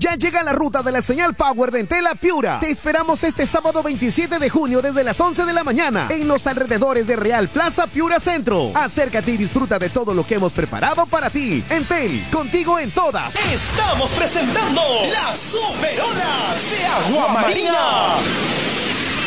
Ya llega la ruta de la señal Power de Entel a Piura. Te esperamos este sábado 27 de junio desde las 11 de la mañana en los alrededores de Real Plaza Piura Centro. Acércate y disfruta de todo lo que hemos preparado para ti. Entel, contigo en todas. Estamos presentando las Super Olas de Agua Marina.